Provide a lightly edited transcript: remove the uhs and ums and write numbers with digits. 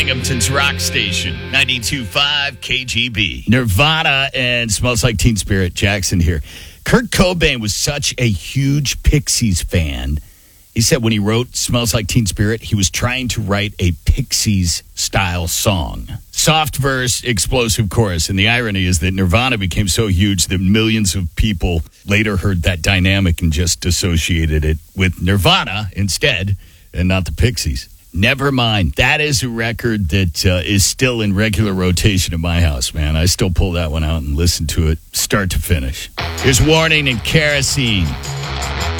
Binghamton's rock station, 92.5 KGB. Nirvana and Smells Like Teen Spirit. Jackson here. Kurt Cobain was such a huge Pixies fan. He said when he wrote Smells Like Teen Spirit, he was trying to write a Pixies-style song. Soft verse, explosive chorus. And the irony is that Nirvana became so huge that millions of people later heard that dynamic and just associated it with Nirvana instead, and not the Pixies. Never mind. That is a record that is still in regular rotation at my house, man. I still pull that one out and listen to it start to finish. Here's Warning and Kerosene.